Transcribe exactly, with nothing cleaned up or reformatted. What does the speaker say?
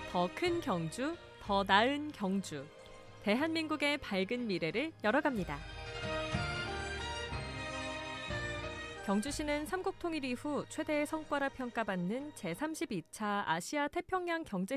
더 큰 경주, 더 나은 경주. 대한민국의 밝은 미래를 열어갑니다. 경주시는 삼국통일 이후 최대의 성과라 평가받는 제삼십이 차 아시아 태평양 경제